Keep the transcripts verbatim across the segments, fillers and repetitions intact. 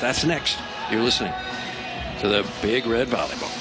That's next. You're listening to the Big Red Volleyball.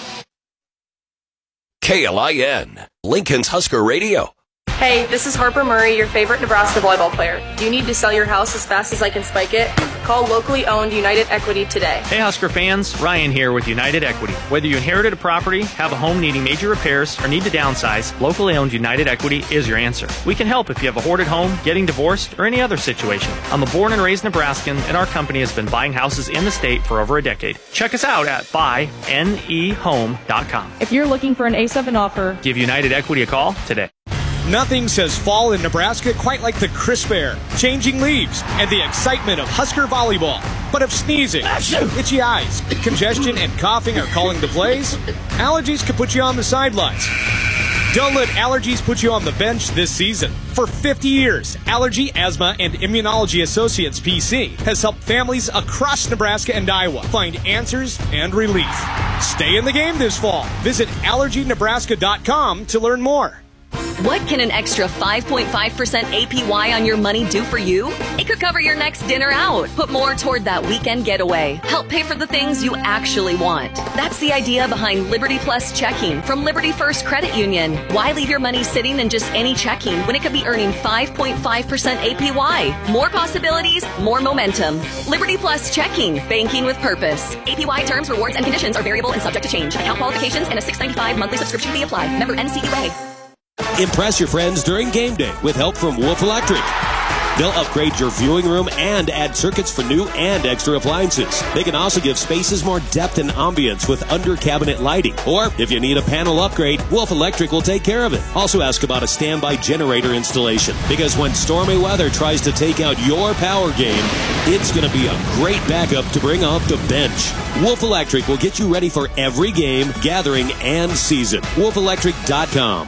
K L I N, Lincoln's Husker Radio. Hey, this is Harper Murray, your favorite Nebraska volleyball player. Do you need to sell your house as fast as I can spike it? Call locally owned United Equity today. Hey Husker fans, Ryan here with United Equity. Whether you inherited a property, have a home needing major repairs, or need to downsize, locally owned United Equity is your answer. We can help if you have a hoarded home, getting divorced, or any other situation. I'm a born and raised Nebraskan, and our company has been buying houses in the state for over a decade. Check us out at buy ne home dot com. If you're looking for an A seven offer, Give United Equity a call today. Nothing says fall in Nebraska quite like the crisp air, changing leaves, and the excitement of Husker volleyball. But if sneezing, itchy eyes, congestion, and coughing are calling the plays, allergies could put you on the sidelines. Don't let allergies put you on the bench this season. For fifty years, Allergy, Asthma, and Immunology Associates P C has helped families across Nebraska and Iowa find answers and relief. Stay in the game this fall. Visit allergy nebraska dot com to learn more. What can an extra five point five percent A P Y on your money do for you? It could cover your next dinner out, put more toward that weekend getaway, help pay for the things you actually want. That's the idea behind Liberty Plus Checking from Liberty First Credit Union. Why leave your money sitting in just any checking when it could be earning five point five percent A P Y? More possibilities, more momentum. Liberty Plus Checking, banking with purpose. A P Y terms, rewards, and conditions are variable and subject to change. Account qualifications and a six ninety-five monthly subscription fee apply. Member N C U A. Impress your friends during game day with help from Wolf Electric. They'll upgrade your viewing room and add circuits for new and extra appliances. They can also give spaces more depth and ambience with under-cabinet lighting. Or if you need a panel upgrade, Wolf Electric will take care of it. Also ask about a standby generator installation, because when stormy weather tries to take out your power game, it's going to be a great backup to bring off the bench. Wolf Electric will get you ready for every game, gathering, and season. wolf electric dot com.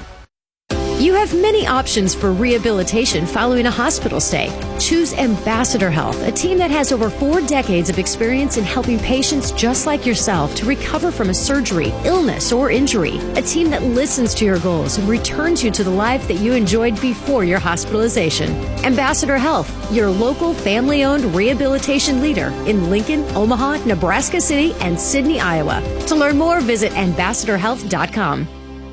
You have many options for rehabilitation following a hospital stay. Choose Ambassador Health, a team that has over four decades of experience in helping patients just like yourself to recover from a surgery, illness, or injury. A team that listens to your goals and returns you to the life that you enjoyed before your hospitalization. Ambassador Health, your local family-owned rehabilitation leader in Lincoln, Omaha, Nebraska City, and Sidney, Iowa. To learn more, visit ambassador health dot com.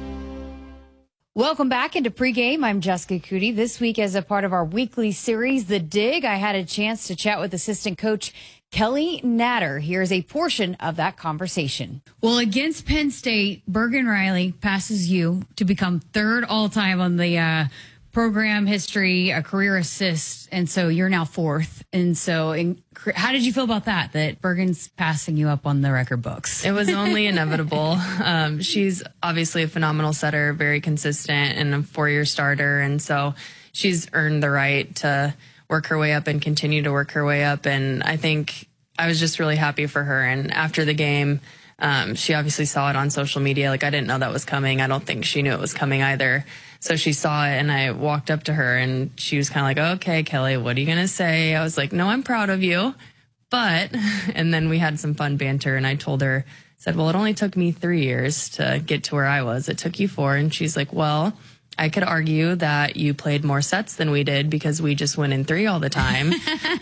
Welcome back into pregame. I'm Jessica Cootie. This week, as a part of our weekly series, The Dig, I had a chance to chat with assistant coach Kelly Natter. Here's a portion of that conversation. Well, against Penn State, Bergen Riley passes you to become third all-time on the uh, program history, a career assist, and so you're now fourth. And so in, how did you feel about that, that Bergen's passing you up on the record books? It was only inevitable. Um, she's obviously a phenomenal setter, very consistent, and a four-year starter, and so she's earned the right to work her way up and continue to work her way up, and I think I was just really happy for her. And after the game, um, she obviously saw it on social media. Like, I didn't know that was coming. I don't think she knew it was coming either. So she saw it, and I walked up to her, and she was kind of like, okay, Kelly, what are you going to say? I was like, no, I'm proud of you. But, and then we had some fun banter, and I told her, said, well, it only took me three years to get to where I was. It took you four. And she's like, well, I could argue that you played more sets than we did because we just went in three all the time.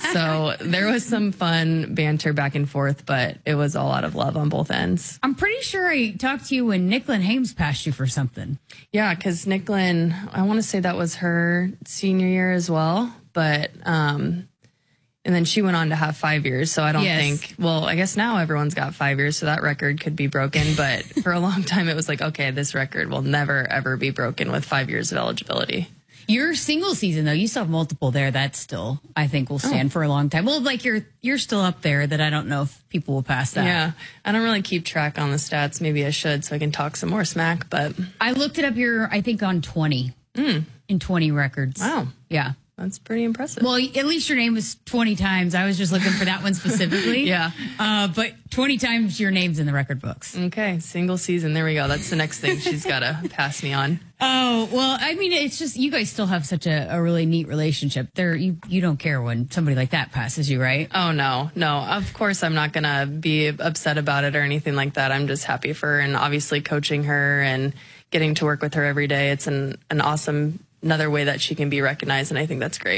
So there was some fun banter back and forth, but it was all out of love on both ends. I'm pretty sure I talked to you when Nicklin Hames passed you for something. Yeah, because Nicklin, I want to say that was her senior year as well, but um, and then she went on to have five years. So I don't Yes. think, well, I guess now everyone's got five years, so that record could be broken. But for a long time, it was like, okay, this record will never, ever be broken with five years of eligibility. Your single season, though, you still have multiple there. That still, I think, will stand Oh. for a long time. Well, like you're you're still up there that I don't know if people will pass that. Yeah, I don't really keep track on the stats. Maybe I should so I can talk some more smack, but I looked it up here, I think, on twenty. Mm. In twenty records. Wow. Yeah. That's pretty impressive. Well, at least your name was twenty times. I was just looking for that one specifically. Yeah. Uh, but twenty times your name's in the record books. Okay, single season. There we go. That's the next thing she's got to pass me on. Oh, well, I mean, it's just, you guys still have such a, a really neat relationship. There, you, you don't care when somebody like that passes you, right? Oh, no, no. Of course, I'm not going to be upset about it or anything like that. I'm just happy for her, and obviously coaching her and getting to work with her every day. It's an, an awesome, another way that she can be recognized, and I think that's great.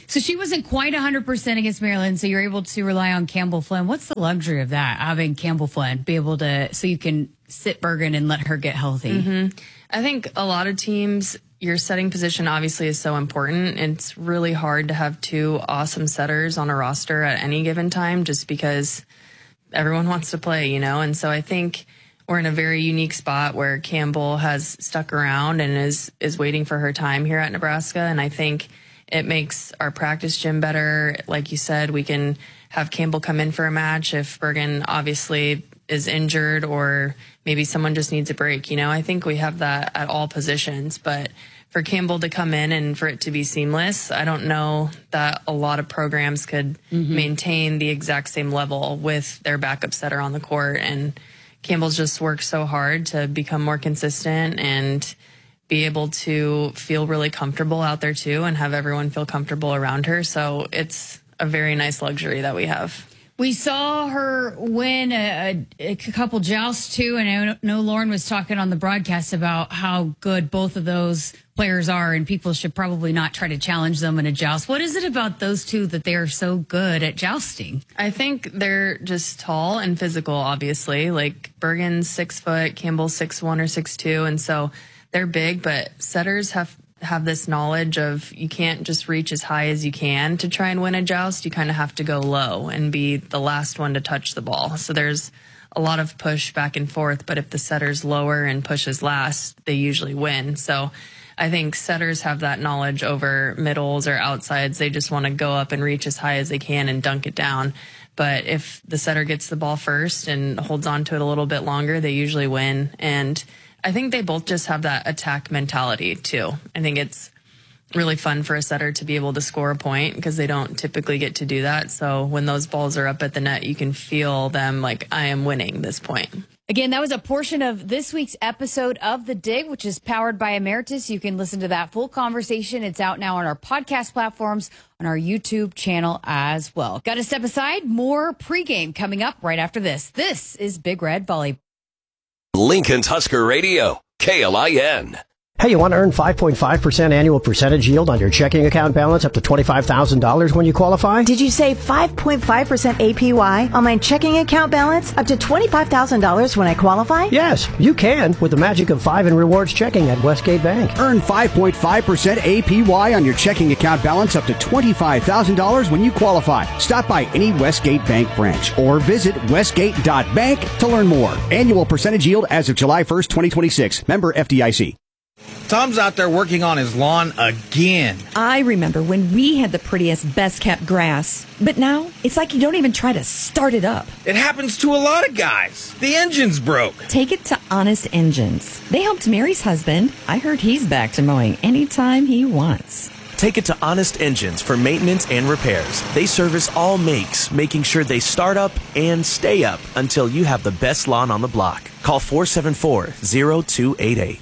So she wasn't quite one hundred percent against Maryland, so you're able to rely on Campbell Flynn. What's the luxury of that, having Campbell Flynn be able to, so you can sit Bergen and let her get healthy? Mm-hmm. I think a lot of teams, your setting position obviously is so important. It's really hard to have two awesome setters on a roster at any given time just because everyone wants to play, you know? And so I think we're in a very unique spot where Campbell has stuck around and is, is waiting for her time here at Nebraska. And I think it makes our practice gym better. Like you said, we can have Campbell come in for a match if Bergen obviously is injured or maybe someone just needs a break. You know, I think we have that at all positions, but for Campbell to come in and for it to be seamless, I don't know that a lot of programs could mm-hmm. maintain the exact same level with their backup setter on the court. And Campbell's just worked so hard to become more consistent and be able to feel really comfortable out there too and have everyone feel comfortable around her. So it's a very nice luxury that we have. We saw her win a, a couple jousts too, and I know Lauren was talking on the broadcast about how good both of those players are, and people should probably not try to challenge them in a joust. What is it about those two that they are so good at jousting? I think they're just tall and physical, obviously. Like Bergen's six foot, Campbell's six one or six two, and so they're big, but setters have have this knowledge of you can't just reach as high as you can to try and win a joust. You kind of have to go low and be the last one to touch the ball. So there's a lot of push back and forth, but if the setter's lower and pushes last, they usually win. So I think setters have that knowledge over middles or outsides. They just want to go up and reach as high as they can and dunk it down. But if the setter gets the ball first and holds on to it a little bit longer, they usually win. And I think they both just have that attack mentality too. I think it's really fun for a setter to be able to score a point because they don't typically get to do that. So when those balls are up at the net, you can feel them like, I am winning this point. Again, that was a portion of this week's episode of The Dig, which is powered by Emeritus. You can listen to that full conversation. It's out now on our podcast platforms, on our YouTube channel as well. Got to step aside. More pregame coming up right after this. This is Big Red Volleyball. Lincoln's Husker Radio, K L I N. Hey, you want to earn five point five percent annual percentage yield on your checking account balance up to twenty-five thousand dollars when you qualify? Did you say five point five percent A P Y on my checking account balance up to twenty-five thousand dollars when I qualify? Yes, you can with the magic of five in rewards checking at Westgate Bank. Earn five point five percent A P Y on your checking account balance up to twenty-five thousand dollars when you qualify. Stop by any Westgate Bank branch or visit westgate dot bank to learn more. Annual percentage yield as of July first, twenty twenty-six. Member F D I C. Tom's out there working on his lawn again. I remember when we had the prettiest, best-kept grass. But now, it's like you don't even try to start it up. It happens to a lot of guys. The engine's broke. Take it to Honest Engines. They helped Mary's husband. I heard he's back to mowing anytime he wants. Take it to Honest Engines for maintenance and repairs. They service all makes, making sure they start up and stay up until you have the best lawn on the block. Call four seven four, zero two eight eight.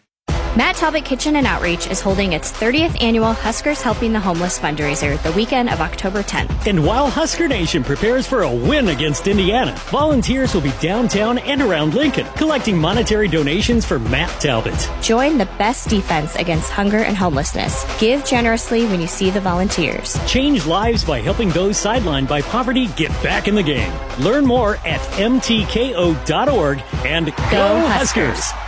Matt Talbot Kitchen and Outreach is holding its thirtieth annual Huskers Helping the Homeless fundraiser the weekend of October tenth. And while Husker Nation prepares for a win against Indiana, volunteers will be downtown and around Lincoln collecting monetary donations for Matt Talbot. Join the best defense against hunger and homelessness. Give generously when you see the volunteers. Change lives by helping those sidelined by poverty get back in the game. Learn more at m t k o dot org and go, go Huskers! Huskers.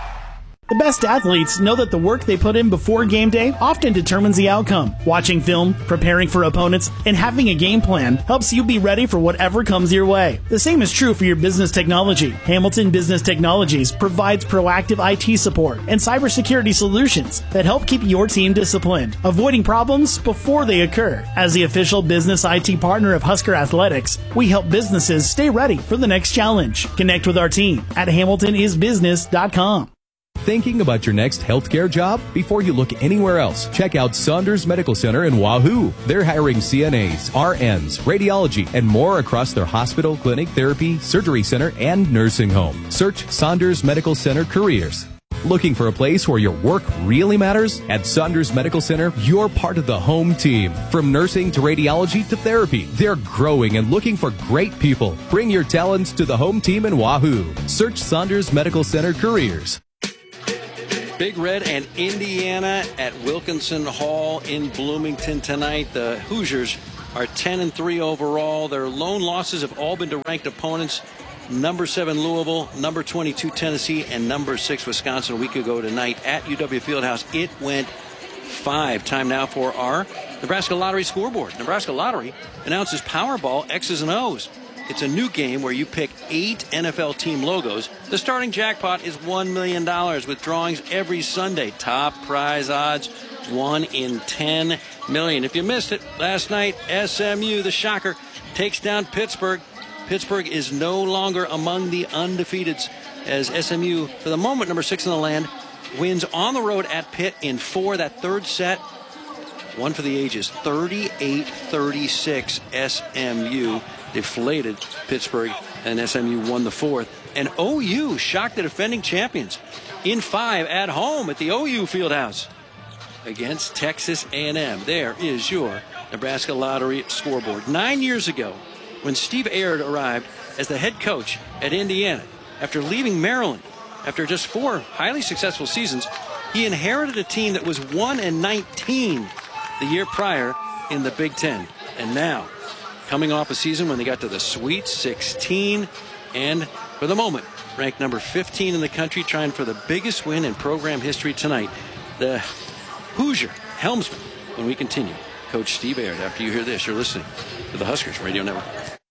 The best athletes know that the work they put in before game day often determines the outcome. Watching film, preparing for opponents, and having a game plan helps you be ready for whatever comes your way. The same is true for your business technology. Hamilton Business Technologies provides proactive I T support and cybersecurity solutions that help keep your team disciplined, avoiding problems before they occur. As the official business I T partner of Husker Athletics, we help businesses stay ready for the next challenge. Connect with our team at hamilton is business dot com. Thinking about your next healthcare job? Before you look anywhere else, check out Saunders Medical Center in Wahoo. They're hiring C N As, R Ns, radiology, and more across their hospital, clinic, therapy, surgery center, and nursing home. Search Saunders Medical Center Careers. Looking for a place where your work really matters? At Saunders Medical Center, you're part of the home team. From nursing to radiology to therapy, they're growing and looking for great people. Bring your talents to the home team in Wahoo. Search Saunders Medical Center Careers. Big Red and Indiana at Wilkinson Hall in Bloomington tonight. The Hoosiers are ten and three overall. Their lone losses have all been to ranked opponents. Number seven Louisville, number twenty-two Tennessee, and number six Wisconsin a week ago tonight at U W Fieldhouse. It went five. Time now for our Nebraska Lottery scoreboard. Nebraska Lottery announces Powerball X's and O's. It's a new game where you pick eight N F L team logos. The starting jackpot is one million dollars with drawings every Sunday. Top prize odds, one in ten million. If you missed it, last night, S M U, the Shocker, takes down Pittsburgh. Pittsburgh is no longer among the undefeateds as S M U, for the moment, number six in the land, wins on the road at Pitt in four. That third set, one for the ages, thirty-eight thirty-six. S M U deflated Pittsburgh, and S M U won the fourth. And O U shocked the defending champions in five at home at the O U Fieldhouse against Texas A and M. There is your Nebraska Lottery scoreboard. Nine years ago, when Steve Aird arrived as the head coach at Indiana, after leaving Maryland, after just four highly successful seasons, he inherited a team that was one and nineteen the year prior in the Big Ten. And now, coming off a season when they got to the Sweet sixteen, and for the moment, ranked number fifteen in the country, trying for the biggest win in program history tonight, the Hoosier helmsman. When we continue, Coach Steve Aird. After you hear this, you're listening to the Huskers Radio Network.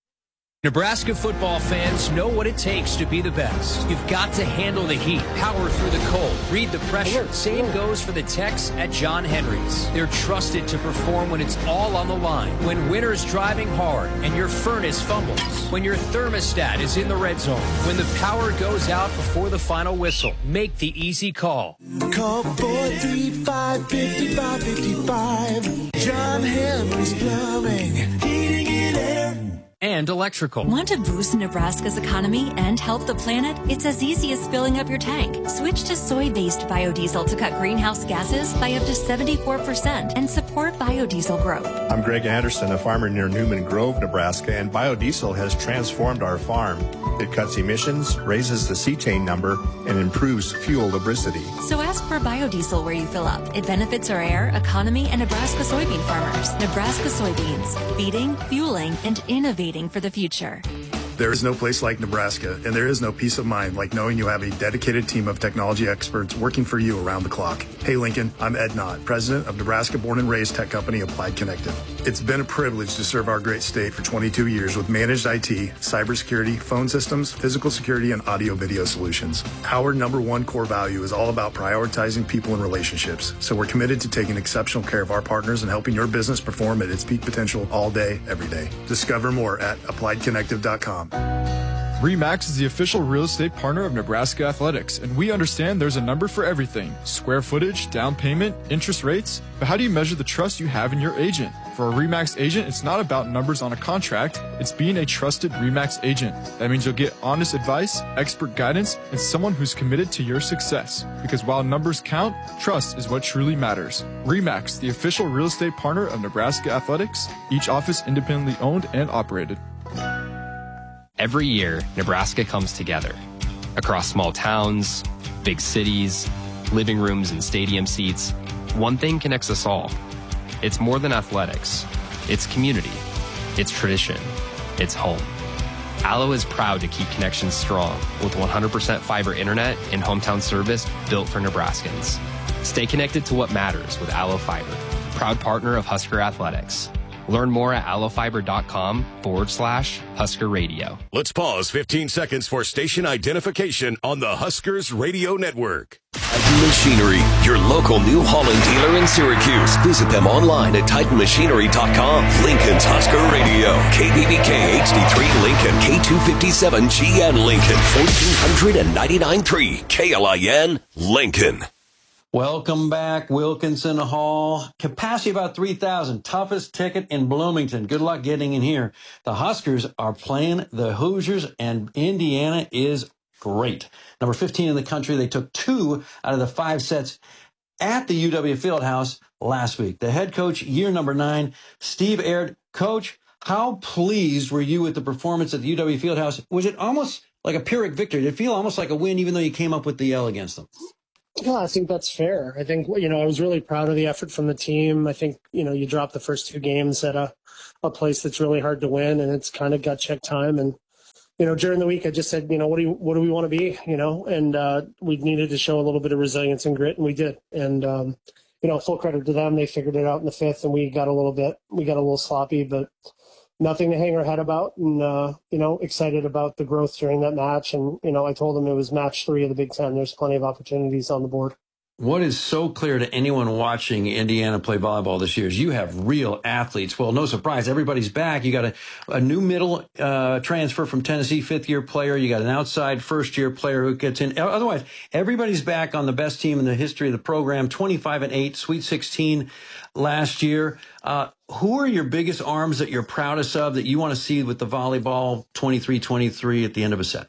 Nebraska football fans know what it takes to be the best. You've got to handle the heat, power through the cold, read the pressure. Same goes for the Techs at John Henry's. They're trusted to perform when it's all on the line, when winter's driving hard and your furnace fumbles, when your thermostat is in the red zone, when the power goes out before the final whistle. Make the easy call. Call four three five, five five five five. John Henry's Plumbing, heating and air. And electrical. Want to boost Nebraska's economy and help the planet? It's as easy as filling up your tank. Switch to soy-based biodiesel to cut greenhouse gases by up to seventy-four percent and support biodiesel growth. I'm Greg Anderson, a farmer near Newman Grove, Nebraska, and biodiesel has transformed our farm. It cuts emissions, raises the cetane number, and improves fuel lubricity. So ask for biodiesel where you fill up. It benefits our air, economy, and Nebraska soybean farmers. Nebraska soybeans, feeding, fueling, and innovating for the future. There is no place like Nebraska, and there is no peace of mind like knowing you have a dedicated team of technology experts working for you around the clock. Hey Lincoln, I'm Ed Knott, president of Nebraska born and raised tech company Applied Connective. It's been a privilege to serve our great state for twenty-two years with managed I T, cybersecurity, phone systems, physical security, and audio video solutions. Our number one core value is all about prioritizing people and relationships, so we're committed to taking exceptional care of our partners and helping your business perform at its peak potential all day, every day. Discover more at applied connective dot com. RE/MAX is the official real estate partner of Nebraska Athletics, and we understand there's a number for everything. Square footage, down payment, interest rates. But how do you measure the trust you have in your agent? For a RE/MAX agent, it's not about numbers on a contract. It's being a trusted RE/MAX agent. That means you'll get honest advice, expert guidance, and someone who's committed to your success. Because while numbers count, trust is what truly matters. RE/MAX, the official real estate partner of Nebraska Athletics, each office independently owned and operated. Every year, Nebraska comes together. Across small towns, big cities, living rooms and stadium seats, one thing connects us all. It's more than athletics. It's community. It's tradition. It's home. Allo is proud to keep connections strong with one hundred percent fiber internet and hometown service built for Nebraskans. Stay connected to what matters with Allo Fiber, proud partner of Husker Athletics. Learn more at allofiber.com forward slash Husker Radio. Let's pause fifteen seconds for station identification on the Huskers Radio Network. Titan Machinery, your local New Holland dealer in Syracuse. Visit them online at titan machinery dot com. Lincoln's Husker Radio. K B B K H D three Lincoln. K two fifty-seven G N Lincoln. fourteen ninety-nine point three K L I N Lincoln. Welcome back, Wilkinson Hall. Capacity about three thousand. Toughest ticket in Bloomington. Good luck getting in here. The Huskers are playing the Hoosiers, and Indiana is great. Number fifteen in the country. They took two out of the five sets at the U W Fieldhouse last week. The head coach, year number nine, Steve Aird. Coach, how pleased were you with the performance at the U W Fieldhouse? Was it almost like a Pyrrhic victory? Did it feel almost like a win, even though you came up with the L against them? Yeah, I think that's fair. I think, you know, I was really proud of the effort from the team. I think, you know, you drop the first two games at a, a place that's really hard to win, and it's kind of gut check time. And, you know, during the week, I just said, you know, what do you, what do we want to be, you know, and uh, we needed to show a little bit of resilience and grit, and we did. And, um, you know, full credit to them. They figured it out in the fifth, and we got a little bit, we got a little sloppy, but nothing to hang our head about. And, uh, you know, excited about the growth during that match. And, you know, I told them it was match three of the Big Ten. There's plenty of opportunities on the board. What is so clear to anyone watching Indiana play volleyball this year is you have real athletes. Well, no surprise, everybody's back. You got a, a new middle uh, transfer from Tennessee, fifth-year player. You got an outside first-year player who gets in. Otherwise, everybody's back on the best team in the history of the program, twenty-five and eight, Sweet sixteen last year. Uh, who are your biggest arms that you're proudest of that you want to see with the volleyball twenty-three twenty-three at the end of a set?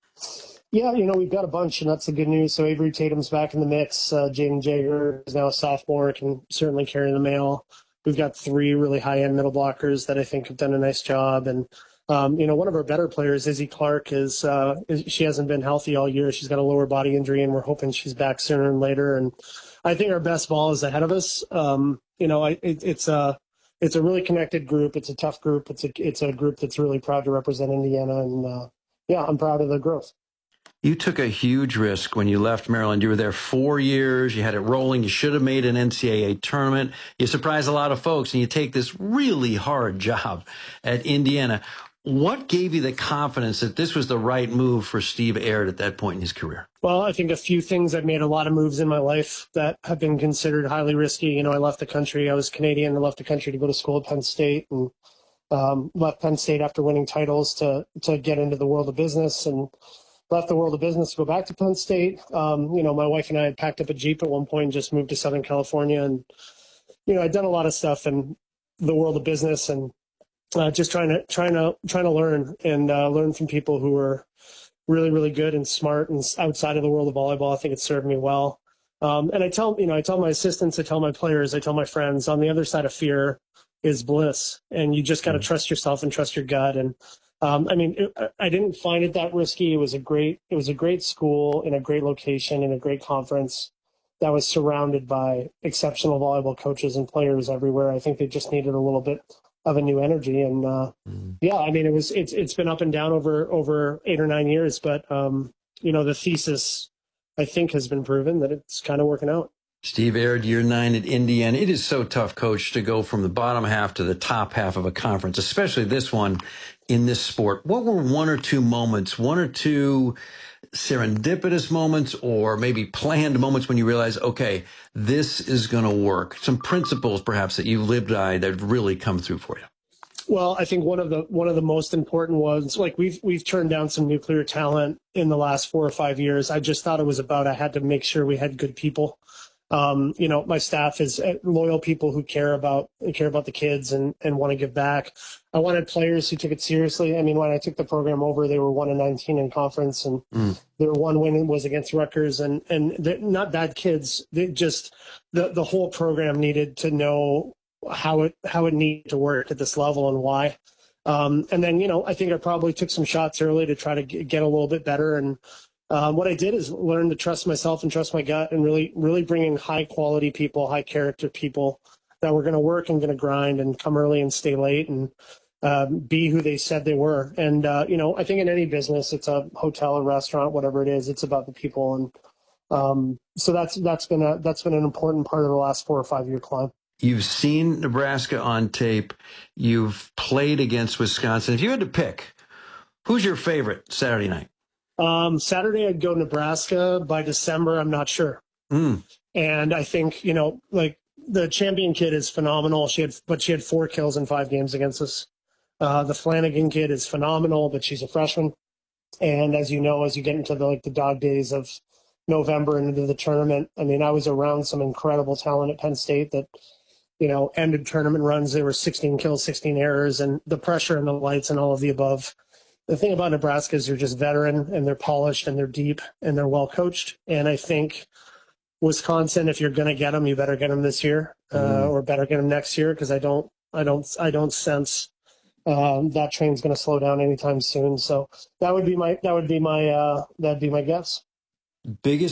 Yeah, you know, we've got a bunch, and that's the good news. So Avery Tatum's back in the mix. Uh, Jaden Jager is now a sophomore, can certainly carry the mail. We've got three really high-end middle blockers that I think have done a nice job. And, um, you know, one of our better players, Izzy Clark, is, uh, is she hasn't been healthy all year. She's got a lower body injury, and we're hoping she's back sooner than later. And I think our best ball is ahead of us. Um, you know, I, it, it's a it's a really connected group. It's a tough group. It's a it's a group that's really proud to represent Indiana. And, uh, yeah, I'm proud of the growth. You took a huge risk when you left Maryland. You were there four years. You had it rolling. You should have made an N C double A tournament. You surprised a lot of folks, and you take this really hard job at Indiana. What gave you the confidence that this was the right move for Steve Aird at that point in his career? Well, I think a few things. I've made a lot of moves in my life that have been considered highly risky. You know, I left the country. I was Canadian. I left the country to go to school at Penn State, and um, left Penn State after winning titles to to get into the world of business, and left the world of business to go back to Penn State. Um, you know, my wife and I had packed up a Jeep at one point and just moved to Southern California. And, you know, I'd done a lot of stuff in the world of business, and uh, just trying to, trying to, trying to learn and uh, learn from people who were really, really good and smart and outside of the world of volleyball. I think it served me well. Um, and I tell, you know, I tell my assistants, I tell my players, I tell my friends, on the other side of fear is bliss. And you just got to mm-hmm. trust yourself and trust your gut. And, Um, I mean, it, I didn't find it that risky. It was a great, it was a great school in a great location in a great conference that was surrounded by exceptional volleyball coaches and players everywhere. I think they just needed a little bit of a new energy. And, uh, mm-hmm. yeah, I mean, it was, it's, it's been up and down over, over eight or nine years, but, um, you know, the thesis, I think, has been proven that it's kind of working out. Steve Aird, year nine at Indiana. It is so tough, Coach, to go from the bottom half to the top half of a conference, especially this one in this sport. What were one or two moments, one or two serendipitous moments, or maybe planned moments when you realize, okay, this is going to work? Some principles, perhaps, that you lived by that really come through for you. Well, I think one of the one of the most important ones, like we've we've turned down some nuclear talent in the last four or five years. I just thought it was about I had to make sure we had good people. Um, you know, my staff is loyal people who care about care about the kids and, and want to give back. I wanted players who took it seriously. I mean, when I took the program over, they were one and nineteen in conference, and mm. their one win was against Rutgers, and and they're not bad kids. They just the the whole program needed to know how it how it needed to work at this level and why. Um, and then, you know, I think I probably took some shots early to try to get a little bit better. And Um, what I did is learn to trust myself and trust my gut, and really, really bring in high quality people, high character people that were going to work and going to grind and come early and stay late and um, be who they said they were. And, uh, you know, I think in any business, it's a hotel or restaurant, whatever it is, it's about the people. And um, so that's, that's been a, that's been an important part of the last four or five year climb. You've seen Nebraska on tape. You've played against Wisconsin. If you had to pick, who's your favorite Saturday night? Um, Saturday, I'd go Nebraska. By December, I'm not sure. Mm. And I think, you know, like the champion kid is phenomenal. She had, but she had four kills in five games against us. Uh, the Flanagan kid is phenomenal, but she's a freshman. And as you know, as you get into the, like the dog days of November and into the tournament, I mean, I was around some incredible talent at Penn State that, you know, ended tournament runs. There were sixteen kills, sixteen errors, and the pressure and the lights and all of the above. The thing about Nebraska is they're just veteran, and they're polished, and they're deep, and they're well coached. And I think Wisconsin, if you're going to get them, you better get them this year, uh, mm. or better get them next year, because I don't, I don't, I don't sense um, that train's going to slow down anytime soon. So that would be my, that would be my, uh, that'd be my guess. Biggest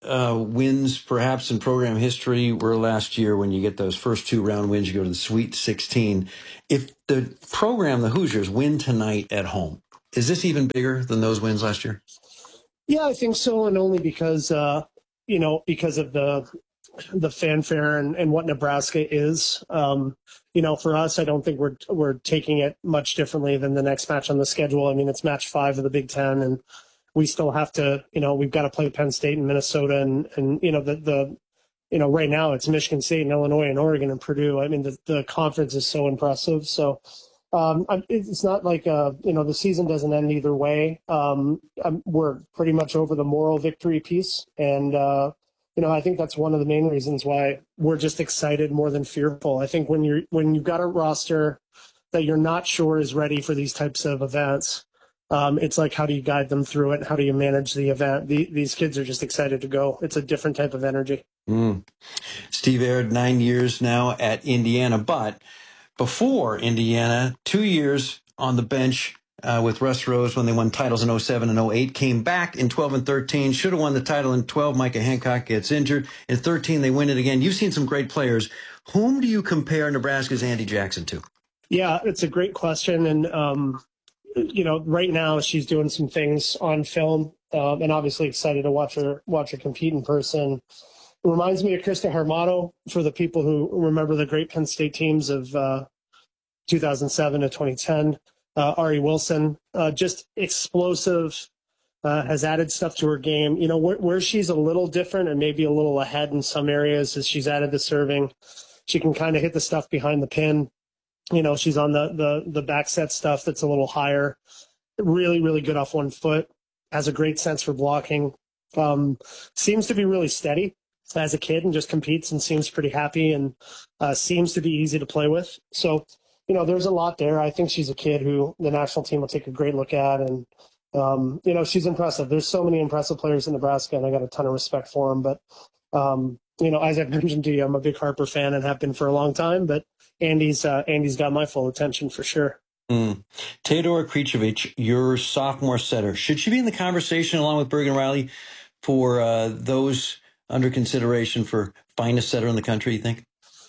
uh, wins perhaps in program history were last year when you get those first two round wins, you go to the Sweet sixteen. If the program, the Hoosiers, win tonight at home, is this even bigger than those wins last year? Yeah, I think so, and only because, uh, you know, because of the the fanfare and, and what Nebraska is. Um, you know, for us, I don't think we're we're taking it much differently than the next match on the schedule. I mean, it's match five of the Big Ten, and we still have to, you know, we've got to play Penn State and Minnesota, and and you know the the, you know, right now it's Michigan State and Illinois and Oregon and Purdue. I mean, the the conference is so impressive. So. Um, it's not like, uh, you know, the season doesn't end either way. Um, we're pretty much over the moral victory piece. And, uh, you know, I think that's one of the main reasons why we're just excited more than fearful. I think when you're, when you've got a roster that you're not sure is ready for these types of events, um, it's like, how do you guide them through it? How do you manage the event? The, these kids are just excited to go. It's a different type of energy. Mm. Steve Aird, nine years now at Indiana, but before Indiana, two years on the bench uh, with Russ Rose when they won titles in oh seven and oh eight, came back in twelve and thirteen, should have won the title in twelve. Micah Hancock gets injured. In thirteen, they win it again. You've seen some great players. Whom do you compare Nebraska's Andy Jackson to? Yeah, it's a great question. And, um, you know, right now she's doing some things on film, um, and obviously excited to watch her, watch her compete in person. It reminds me of Krista Hermato for the people who remember the great Penn State teams of uh, two thousand seven to twenty ten. Uh, Ari Wilson, uh, just explosive, uh, has added stuff to her game. You know, where, where she's a little different and maybe a little ahead in some areas is she's added the serving. She can kind of hit the stuff behind the pin. You know, she's on the, the, the back set stuff that's a little higher. Really, really good off one foot. Has a great sense for blocking. Um, seems to be really steady as a kid and just competes and seems pretty happy and uh, seems to be easy to play with. So, you know, there's a lot there. I think she's a kid who the national team will take a great look at. And, um, you know, she's impressive. There's so many impressive players in Nebraska, and I got a ton of respect for them. But, um, you know, as I've mentioned to you, I'm a big Harper fan and have been for a long time. But Andy's uh, Andy's got my full attention for sure. Mm. Teodora Kričević, your sophomore setter. Should she be in the conversation along with Bergen Riley for uh, those under consideration for finest setter in the country, you think?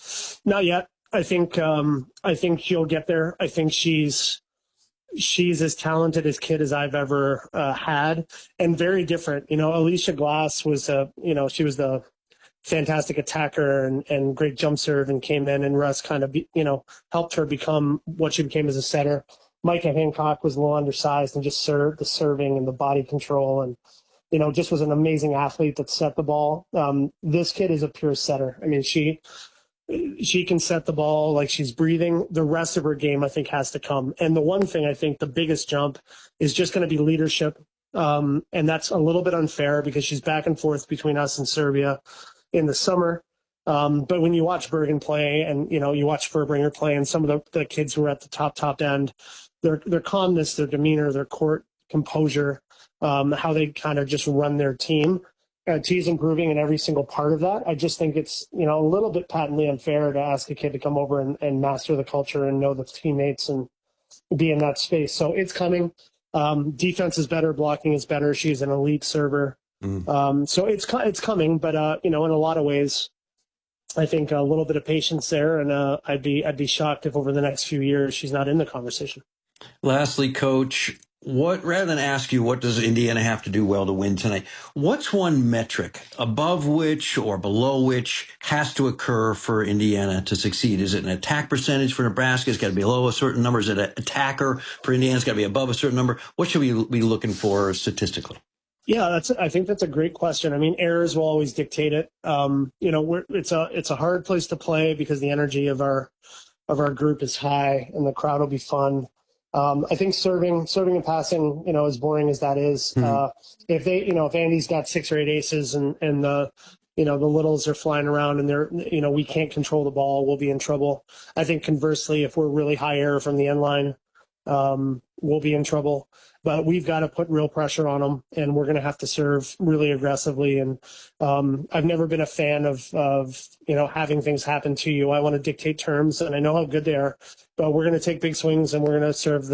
Not yet. I think um, I think she'll get there. I think she's she's as talented as kid as I've ever uh, had, and very different. You know, Alicia Glass was a you know she was the fantastic attacker and, and great jump serve, and came in, and Russ kind of be, you know helped her become what she became as a setter. Micah Hancock was a little undersized and just served the serving and the body control, and you know, just was an amazing athlete that set the ball. Um, this kid is a pure setter. I mean, she she can set the ball like she's breathing. The rest of her game, I think, has to come. And the one thing I think the biggest jump is just going to be leadership. Um, and that's a little bit unfair because she's back and forth between us and Serbia in the summer. Um, but when you watch Bergen play and, you know, you watch Furbringer play and some of the, the kids who are at the top, top end, their, their calmness, their demeanor, their court composure, Um, how they kind of just run their team. Uh, T's improving in every single part of that. I just think it's, you know, a little bit patently unfair to ask a kid to come over and, and master the culture and know the teammates and be in that space. So it's coming. Um, defense is better. Blocking is better. She's an elite server. Mm. Um, so it's it's coming. But, uh, you know, in a lot of ways, I think a little bit of patience there. And uh, I'd be I'd be shocked if over the next few years she's not in the conversation. Lastly, Coach, what rather than ask you what does Indiana have to do well to win tonight, what's one metric above which or below which has to occur for Indiana to succeed? Is it an attack percentage for Nebraska? It's got to be below a certain number. Is it an attacker for Indiana? It's got to be above a certain number. What should we be looking for statistically? Yeah, that's. I think that's a great question. I mean, errors will always dictate it. Um, you know, we're, it's a it's a hard place to play because the energy of our of our group is high and the crowd will be fun. Um, I think serving, serving and passing, you know, as boring as that is, mm-hmm. uh, if they, you know, if Andy's got six or eight aces and, and the, you know, the littles are flying around and they're, you know, we can't control the ball, we'll be in trouble. I think conversely, if we're really high error from the end line, um, we'll be in trouble. But we've got to put real pressure on them, and we're going to have to serve really aggressively. And um, I've never been a fan of, of, you know, having things happen to you. I want to dictate terms, and I know how good they are. But we're going to take big swings, and we're going to serve the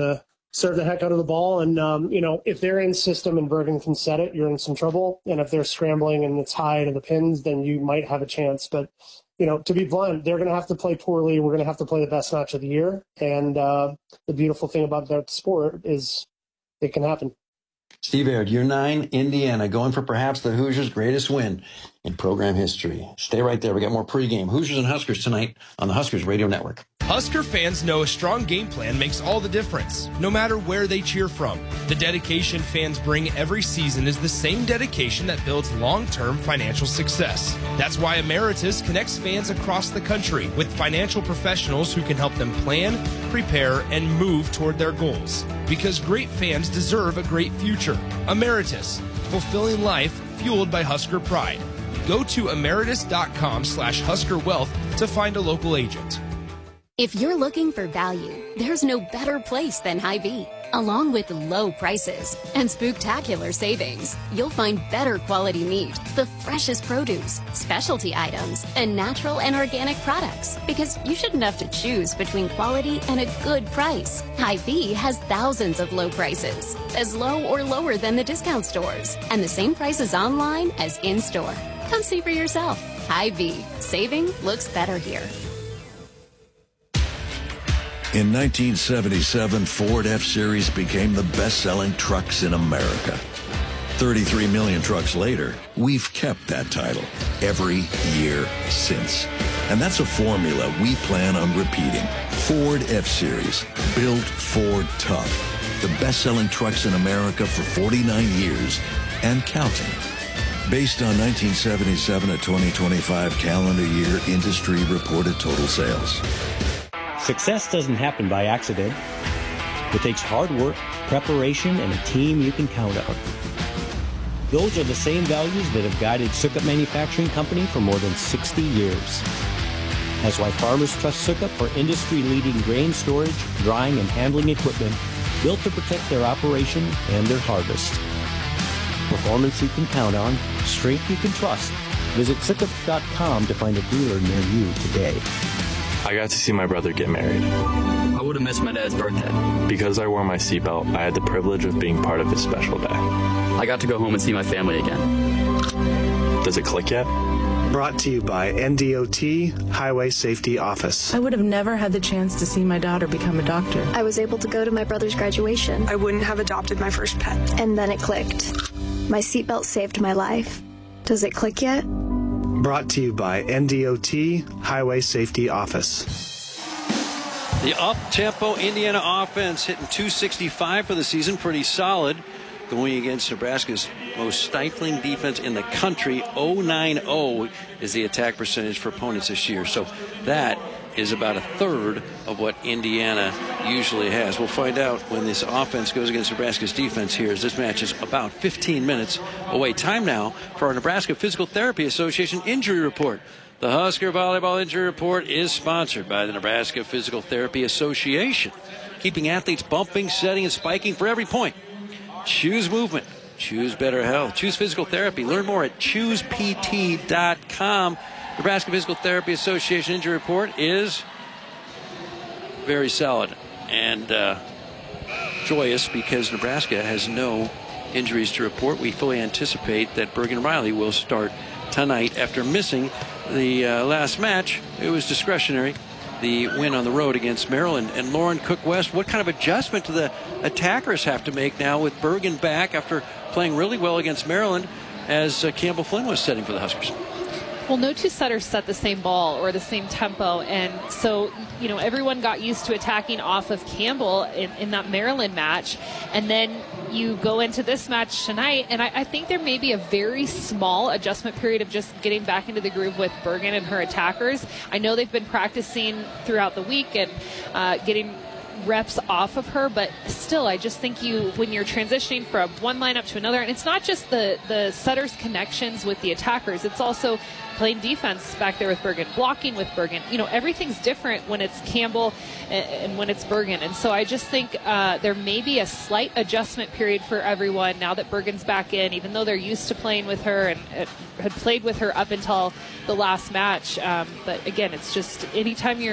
serve the heck out of the ball. And, um, you know, if they're in system and Bergen can set it, you're in some trouble. And if they're scrambling and it's high to the pins, then you might have a chance. But, you know, to be blunt, they're going to have to play poorly. We're going to have to play the best match of the year. And uh, the beautiful thing about that sport is it can happen. Steve Aird, year nine, Indiana, going for perhaps the Hoosiers' greatest win in program history. Stay right there. We got more pregame. Hoosiers and Huskers tonight on the Huskers Radio Network. Husker fans know a strong game plan makes all the difference, no matter where they cheer from. The dedication fans bring every season is the same dedication that builds long-term financial success. That's why Emeritus connects fans across the country with financial professionals who can help them plan, prepare, and move toward their goals. Because great fans deserve a great future. Emeritus, fulfilling life fueled by Husker pride. Go to emeritus.com slash Husker Wealth to find a local agent. If you're looking for value, there's no better place than Hy-Vee. Along with low prices and spooktacular savings, you'll find better quality meat, the freshest produce, specialty items, and natural and organic products. Because you shouldn't have to choose between quality and a good price. Hy-Vee has thousands of low prices, as low or lower than the discount stores, and the same prices online as in-store. Come see for yourself. Hy-Vee. Saving looks better here. In nineteen seventy-seven, Ford F-Series became the best-selling trucks in America. thirty-three million trucks later, we've kept that title every year since. And that's a formula we plan on repeating. Ford F-Series, built Ford tough. The best-selling trucks in America for forty-nine years and counting. Based on nineteen seventy-seven to twenty twenty-five calendar year industry reported total sales. Success doesn't happen by accident. It takes hard work, preparation, and a team you can count on. Those are the same values that have guided Sukup Manufacturing Company for more than sixty years. That's why farmers trust Sukup for industry-leading grain storage, drying, and handling equipment built to protect their operation and their harvest. Performance you can count on, strength you can trust. Visit Sukup dot com to find a dealer near you today. I got to see my brother get married. I would have missed my dad's birthday. Because I wore my seatbelt, I had the privilege of being part of this special day. I got to go home and see my family again. Does it click yet? Brought to you by N D O T Highway Safety Office. I would have never had the chance to see my daughter become a doctor. I was able to go to my brother's graduation. I wouldn't have adopted my first pet. And then it clicked. My seatbelt saved my life. Does it click yet? Brought to you by N D O T Highway Safety Office. The up-tempo Indiana offense hitting two sixty-five for the season, pretty solid. Going against Nebraska's most stifling defense in the country. oh nine oh is the attack percentage for opponents this year. So that is about a third of what Indiana usually has. We'll find out when this offense goes against Nebraska's defense here, as this match is about fifteen minutes away. Time now for our Nebraska Physical Therapy Association injury report. The Husker Volleyball Injury Report is sponsored by the Nebraska Physical Therapy Association, keeping athletes bumping, setting, and spiking for every point. Choose movement. Choose better health. Choose physical therapy. Learn more at choose P T dot com. Nebraska Physical Therapy Association injury report is very solid and uh, joyous because Nebraska has no injuries to report. We fully anticipate that Bergen Riley will start tonight after missing the uh, last match. It was discretionary, the win on the road against Maryland. And Lauren Cook-West, what kind of adjustment do the attackers have to make now with Bergen back after playing really well against Maryland as uh, Campbell Flynn was setting for the Huskers? Well, no two setters set the same ball or the same tempo, and so, you know, everyone got used to attacking off of Campbell in, in that Maryland match, and then you go into this match tonight, and I, I think there may be a very small adjustment period of just getting back into the groove with Bergen and her attackers. I know they've been practicing throughout the week and uh, getting reps off of her, but still, I just think you, when you're transitioning from one lineup to another, and it's not just the, the setters' connections with the attackers, it's also playing defense back there with Bergen, blocking with Bergen. You know, everything's different when it's Campbell and, and when it's Bergen. And so I just think uh, there may be a slight adjustment period for everyone now that Bergen's back in, even though they're used to playing with her and uh, had played with her up until the last match. Um, but again, it's just anytime you're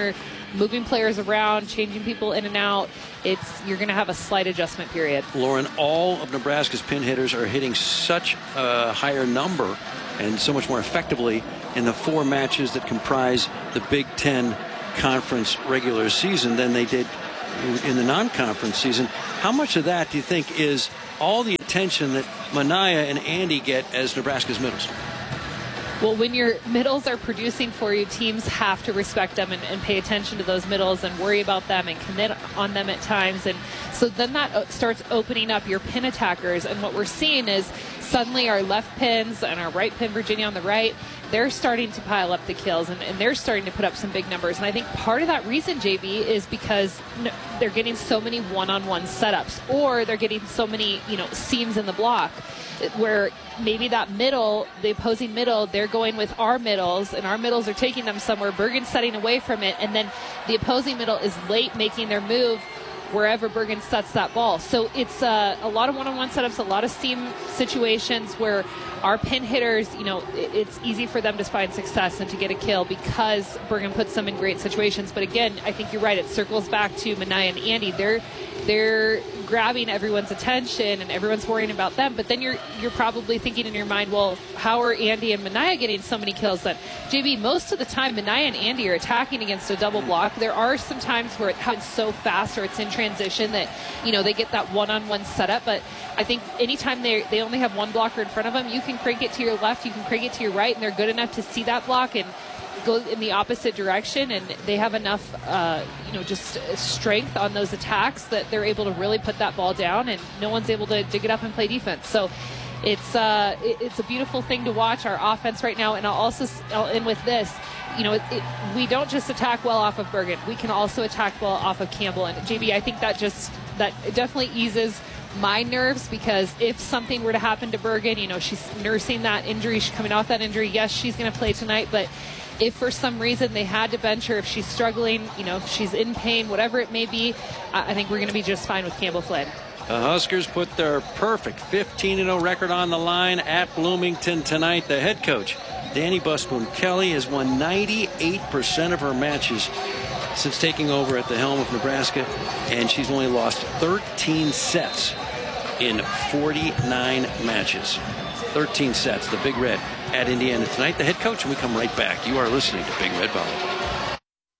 moving players around, changing people in and out, it's you're going to have a slight adjustment period. Lauren, all of Nebraska's pin hitters are hitting such a higher number and so much more effectively in the four matches that comprise the Big Ten Conference regular season than they did in the non-conference season. How much of that do you think is all the attention that Minaya and Andy get as Nebraska's middles? Well, when your middles are producing for you, teams have to respect them and, and pay attention to those middles and worry about them and commit on them at times. And so then that starts opening up your pin attackers. And what we're seeing is suddenly our left pins and our right pin, Virginia on the right, they're starting to pile up the kills, and, and they're starting to put up some big numbers. And I think part of that reason, J B, is because they're getting so many one-on-one setups, or they're getting so many, you know, seams in the block, where maybe that middle, the opposing middle, they're going with our middles, and our middles are taking them somewhere. Bergen's setting away from it, and then the opposing middle is late making their move wherever Bergen sets that ball. So it's uh, a lot of one-on-one setups, a lot of seam situations where our pin hitters, you know, it's easy for them to find success and to get a kill because Bergen puts them in great situations. But again, I think you're right. It circles back to Minaya and Andy. They're they're grabbing everyone's attention and everyone's worrying about them. But then you're you're probably thinking in your mind, well, how are Andy and Minaya getting so many kills then? J B, most of the time, Minaya and Andy are attacking against a double block. There are some times where it happens so fast or it's in transition that, you know, they get that one-on-one setup. But I think anytime they they only have one blocker in front of them, you can crank it to your left, you can crank it to your right, and they're good enough to see that block and go in the opposite direction, and they have enough uh, you know, just strength on those attacks that they're able to really put that ball down, and no one's able to dig it up and play defense. So it's uh, it, it's a beautiful thing to watch, our offense right now. And I'll also I'll end with this. You know, it, it, we don't just attack well off of Bergen. We can also attack well off of Campbell. And J B, I think that just that it definitely eases my nerves, because if something were to happen to Bergen, you know, she's nursing that injury, she's coming off that injury. Yes, she's going to play tonight, but if for some reason they had to bench her, if she's struggling, you know, if she's in pain, whatever it may be, I think we're going to be just fine with Campbell Flynn. The Huskers put their perfect fifteen and oh record on the line at Bloomington tonight. The head coach, Danny Busboom Kelly, has won ninety-eight percent of her matches since taking over at the helm of Nebraska, and she's only lost thirteen sets in forty-nine matches. thirteen sets, the Big Red at Indiana tonight. The head coach, and we come right back. You are listening to Big Red Volleyball.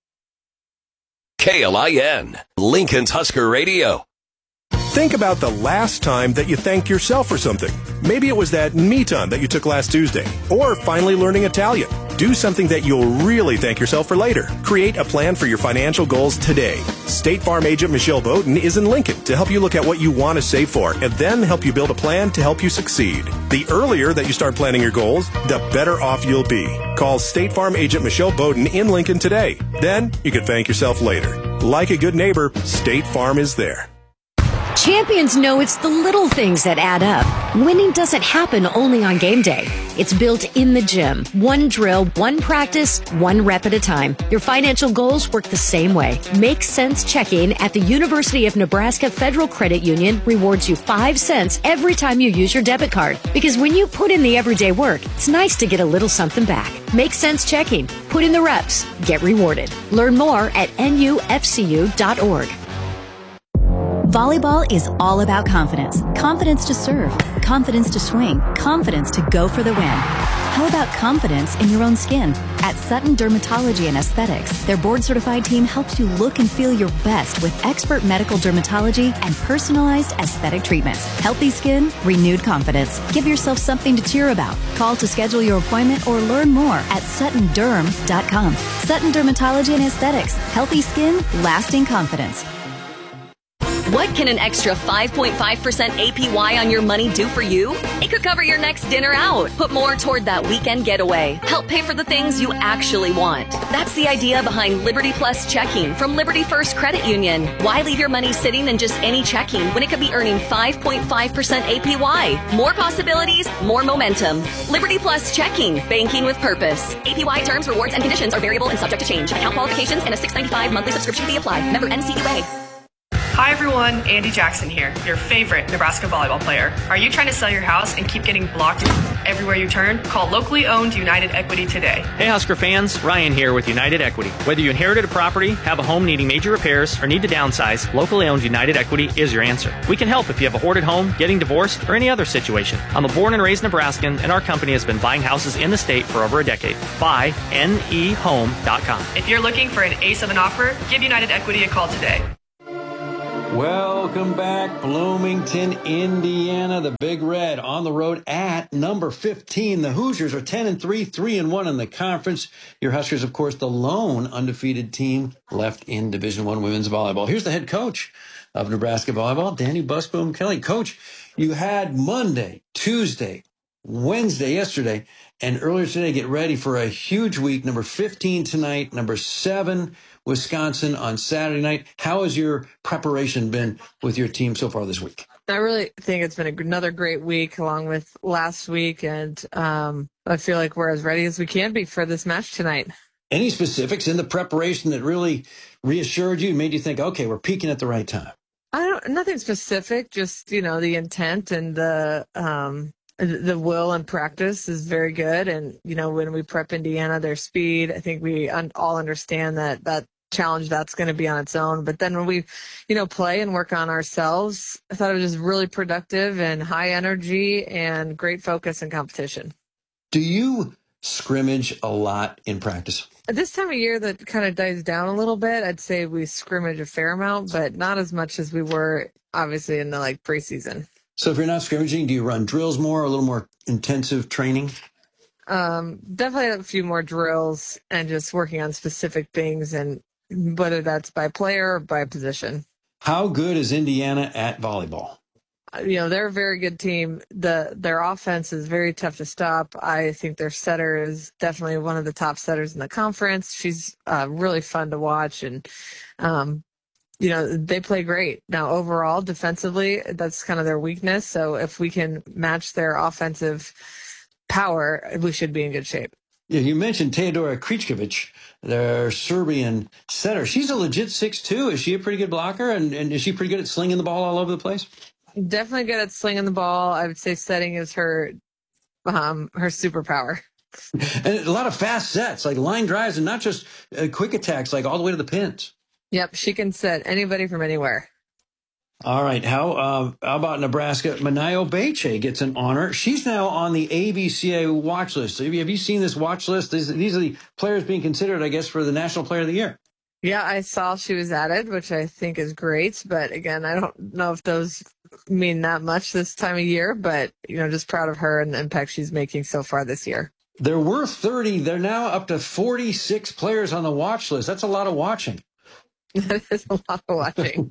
K L I N, Lincoln's Husker Radio. Think about the last time that you thanked yourself for something. Maybe it was that me time that you took last Tuesday, or finally learning Italian. Do something that you'll really thank yourself for later. Create a plan for your financial goals today. State Farm agent Michelle Bowden is in Lincoln to help you look at what you want to save for and then help you build a plan to help you succeed. The earlier that you start planning your goals, the better off you'll be. Call State Farm agent Michelle Bowden in Lincoln today. Then you can thank yourself later. Like a good neighbor, State Farm is there. Champions know it's the little things that add up. Winning doesn't happen only on game day. It's built in the gym. One drill, one practice, one rep at a time. Your financial goals work the same way. Make Sense Checking at the University of Nebraska Federal Credit Union rewards you five cents every time you use your debit card. Because when you put in the everyday work, it's nice to get a little something back. Make Sense Checking. Put in the reps. Get rewarded. Learn more at N U F C U dot org. Volleyball is all about confidence. Confidence to serve, confidence to swing, confidence to go for the win. How about confidence in your own skin? At Sutton Dermatology and Aesthetics, their board-certified team helps you look and feel your best with expert medical dermatology and personalized aesthetic treatments. Healthy skin, renewed confidence. Give yourself something to cheer about. Call to schedule your appointment or learn more at sutton derm dot com. Sutton Dermatology and Aesthetics. Healthy skin, lasting confidence. What can an extra five point five percent A P Y on your money do for you? It could cover your next dinner out, put more toward that weekend getaway, help pay for the things you actually want. That's the idea behind Liberty Plus Checking from Liberty First Credit Union. Why leave your money sitting in just any checking when it could be earning five point five percent A P Y? More possibilities, more momentum. Liberty Plus Checking, banking with purpose. A P Y terms, rewards, and conditions are variable and subject to change. Account qualifications and a six dollars and ninety-five cents monthly subscription fee apply. Member N C U A. Hi everyone, Andy Jackson here, your favorite Nebraska volleyball player. Are you trying to sell your house and keep getting blocked everywhere you turn? Call locally owned United Equity today. Hey Husker fans, Ryan here with United Equity. Whether you inherited a property, have a home needing major repairs, or need to downsize, locally owned United Equity is your answer. We can help if you have a hoarded home, getting divorced, or any other situation. I'm a born and raised Nebraskan, and our company has been buying houses in the state for over a decade. Buy N E home dot com. If you're looking for an ace of an offer, give United Equity a call today. Welcome back, Bloomington, Indiana. The Big Red on the road at number fifteen. The Hoosiers are ten and three, three and one in the conference. Your Huskers, of course, the lone undefeated team left in Division One women's volleyball. Here's the head coach of Nebraska volleyball, Danny Busboom Kelly. Coach, you had Monday, Tuesday, Wednesday, yesterday, and earlier today get ready for a huge week. Number fifteen tonight, number seven, Wisconsin on Saturday night. How has your preparation been with your team so far this week? I really think it's been another great week along with last week, and um, I feel like we're as ready as we can be for this match tonight. Any specifics in the preparation that really reassured you, made you think, okay, we're peaking at the right time? I don't, nothing specific, just, you know, the intent and the um, the will and practice is very good. And, you know, when we prep Indiana, their speed, I think we un- all understand that that challenge that's going to be on its own. But then when we, you know, play and work on ourselves, I thought it was just really productive and high energy and great focus and competition. Do you scrimmage a lot in practice? At this time of year, that kind of dies down a little bit. I'd say we scrimmage a fair amount, but not as much as we were obviously in the like preseason. So if you're not scrimmaging, do you run drills more, a little more intensive training? Um, definitely a few more drills and just working on specific things, and whether that's by player or by position. How good is Indiana at volleyball? You know, they're a very good team. The Their offense is very tough to stop. I think their setter is definitely one of the top setters in the conference. She's uh, really fun to watch, and, um, you know, they play great. Now, overall, defensively, that's kind of their weakness. So if we can match their offensive power, we should be in good shape. Yeah, you mentioned Teodora Kričković, their Serbian setter. She's a legit six two. Is she a pretty good blocker, and, and is she pretty good at slinging the ball all over the place? Definitely good at slinging the ball. I would say setting is her um, her superpower. And a lot of fast sets, like line drives, and not just uh, quick attacks, like all the way to the pins. Yep, she can set anybody from anywhere. All right. How, uh, how about Nebraska? Manayo Beche gets an honor. She's now on the A B C A watch list. Have you, have you seen this watch list? These, these are the players being considered, I guess, for the National Player of the Year. Yeah, I saw she was added, which I think is great. But again, I don't know if those mean that much this time of year. But, you know, just proud of her and the impact she's making so far this year. There were thirty. They're now up to forty-six players on the watch list. That's a lot of watching. That is a lot of watching.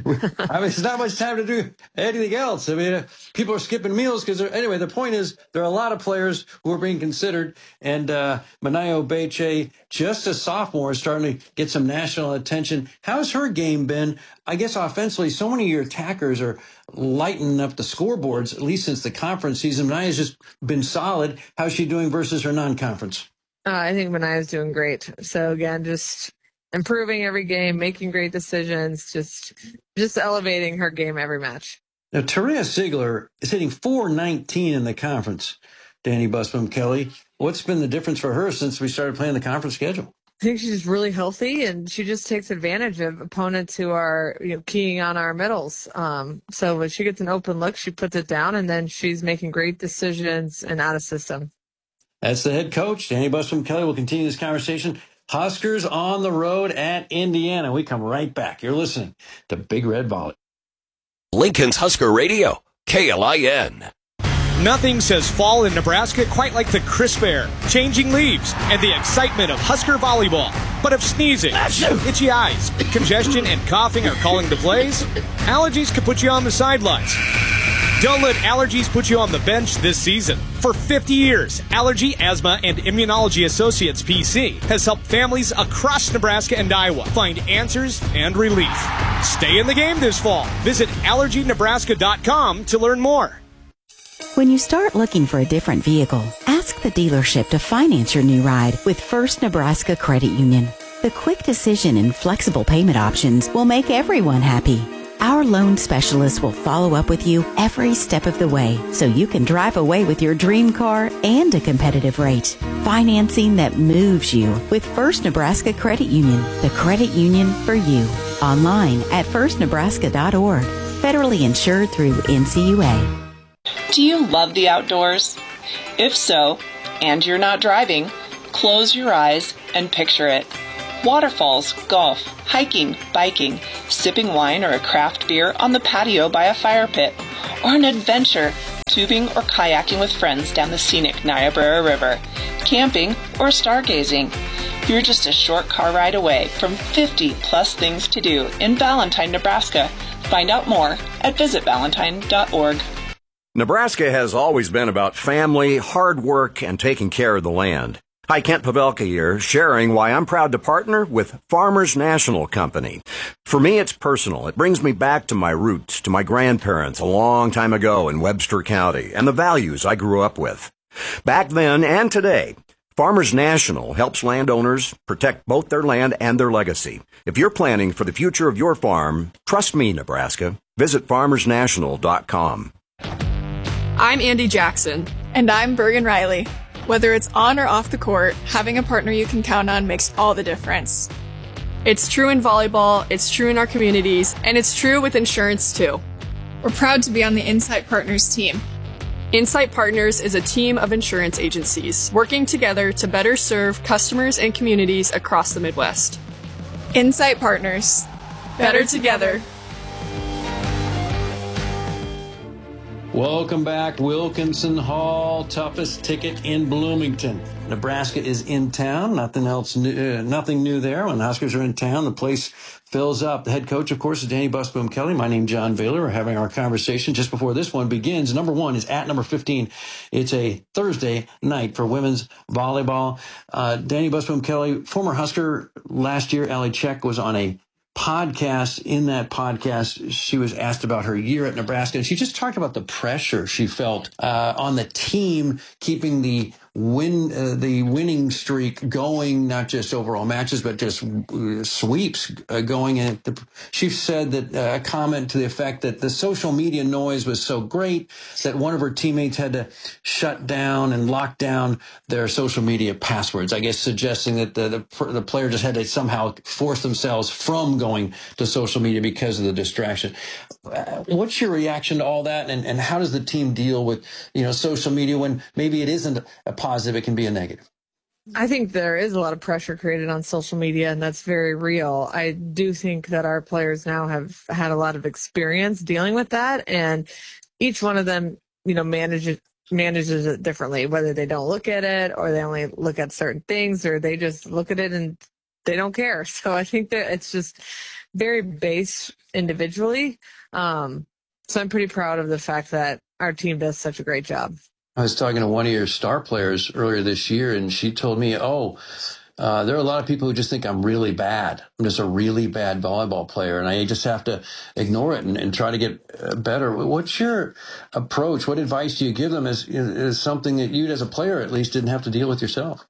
I mean, it's not much time to do anything else. I mean, uh, people are skipping meals because, anyway, the point is there are a lot of players who are being considered. And uh, Manayo Beche, just a sophomore, is starting to get some national attention. How's her game been? I guess offensively, so many of your attackers are lighting up the scoreboards, at least since the conference season. Manaya's just been solid. How's she doing versus her non-conference? Uh, I think Manaya's doing great. So, again, just improving every game, making great decisions, just just elevating her game every match. Now, Terea Sigler is hitting four nineteen in the conference, Danny Busboom Kelly. What's been the difference for her since we started playing the conference schedule? I think she's really healthy, and she just takes advantage of opponents who are, you know, keying on our middles. Um, so when she gets an open look, she puts it down, and then she's making great decisions and out of system. That's the head coach, Danny Busboom Kelly. Will continue this conversation. Huskers on the road at Indiana. We come right back. You're listening to Big Red Volley. Lincoln's Husker Radio, K L I N. Nothing says fall in Nebraska quite like the crisp air, changing leaves, and the excitement of Husker volleyball. But if sneezing, itchy eyes, congestion, and coughing are calling the plays, allergies could put you on the sidelines. Don't let allergies put you on the bench this season. For fifty years, Allergy, Asthma, and Immunology Associates P C has helped families across Nebraska and Iowa find answers and relief. Stay in the game this fall. Visit allergy nebraska dot com to learn more. When you start looking for a different vehicle, ask the dealership to finance your new ride with First Nebraska Credit Union. The quick decision and flexible payment options will make everyone happy. Our loan specialists will follow up with you every step of the way so you can drive away with your dream car and a competitive rate. Financing that moves you with First Nebraska Credit Union, the credit union for you. Online at first nebraska dot org. Federally insured through N C U A. Do you love the outdoors? If so, and you're not driving, close your eyes and picture it. Waterfalls, golf, hiking, biking, sipping wine or a craft beer on the patio by a fire pit, or an adventure, tubing or kayaking with friends down the scenic Niobrara River, camping or stargazing. You're just a short car ride away from fifty plus things to do in Valentine, Nebraska. Find out more at visit valentine dot org. Nebraska has always been about family, hard work, and taking care of the land. Hi, Kent Pavelka here, sharing why I'm proud to partner with Farmers National Company. For me, it's personal. It brings me back to my roots, to my grandparents a long time ago in Webster County, and the values I grew up with. Back then and today, Farmers National helps landowners protect both their land and their legacy. If you're planning for the future of your farm, trust me, Nebraska. Visit farmers national dot com. I'm Andy Jackson. And I'm Bergen Riley. Whether it's on or off the court, having a partner you can count on makes all the difference. It's true in volleyball, it's true in our communities, and it's true with insurance too. We're proud to be on the Insight Partners team. Insight Partners is a team of insurance agencies working together to better serve customers and communities across the Midwest. Insight Partners. Better together. Welcome back, Wilkinson Hall, toughest ticket in Bloomington. Nebraska is in town. Nothing else, new, uh, nothing new there. When the Huskers are in town, the place fills up. The head coach, of course, is Danny Busboom Kelly. My name's John Vayler. We're having our conversation just before this one begins. Number one is at number fifteen. It's a Thursday night for women's volleyball. Uh, Danny Busboom Kelly, former Husker last year. Allie Check was on a podcast. In that podcast, she was asked about her year at Nebraska, and she just talked about the pressure she felt uh, on the team keeping the win uh, the winning streak going, not just overall matches, but just uh, sweeps uh, going. And the, she said that uh, a comment to the effect that the social media noise was so great that one of her teammates had to shut down and lock down their social media passwords, I guess suggesting that the, the, the player just had to somehow force themselves from going to social media because of the distraction. Uh, what's your reaction to all that, and, and how does the team deal with, you know, social media when maybe it isn't a positive, it can be a negative? I think there is a lot of pressure created on social media, and that's very real. I do think that our players now have had a lot of experience dealing with that, and each one of them, you know, manages manages it differently, whether they don't look at it or they only look at certain things, or they just look at it and they don't care. So I think that it's just very based individually. Um, so I'm pretty proud of the fact that our team does such a great job. I was talking to one of your star players earlier this year, and she told me, oh, uh, there are a lot of people who just think I'm really bad. I'm just a really bad volleyball player, and I just have to ignore it and, and try to get uh, better. What's your approach? What advice do you give them as, as something that you, as a player, at least didn't have to deal with yourself?